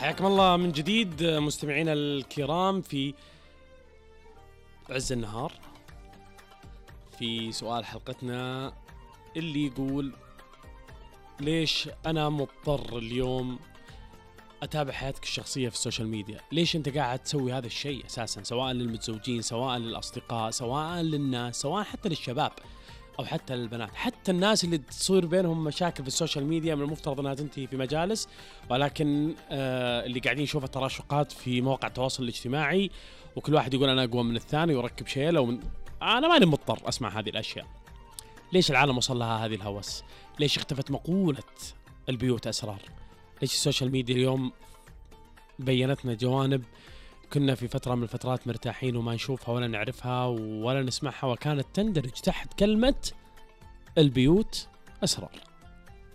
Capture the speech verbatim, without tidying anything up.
حياكم الله من جديد مستمعينا الكرام في عز النهار، في سؤال حلقتنا اللي يقول: ليش أنا مضطر اليوم أتابع حياتك الشخصية في السوشيال ميديا؟ ليش أنت قاعد تسوي هذا الشيء أساسا، سواء للمتزوجين، سواء للأصدقاء، سواء للناس، سواء حتى للشباب أو حتى للبنات، حتى الناس اللي تصير بينهم مشاكل في السوشيال ميديا من المفترض أنها تنتهي في مجالس، ولكن آه اللي قاعدين نشوفها تراشقات في مواقع التواصل الاجتماعي، وكل واحد يقول أنا أقوى من الثاني ويركب شيله ومن... أنا ماني مضطر أسمع هذه الأشياء. ليش العالم وصل لها هذه الهوس؟ ليش اختفت مقولة البيوت أسرار؟ ليش السوشيال ميديا اليوم بينتنا جوانب كنا في فترة من الفترات مرتاحين وما نشوفها ولا نعرفها ولا نسمعها، وكانت تندرج تحت كلمة البيوت أسرار؟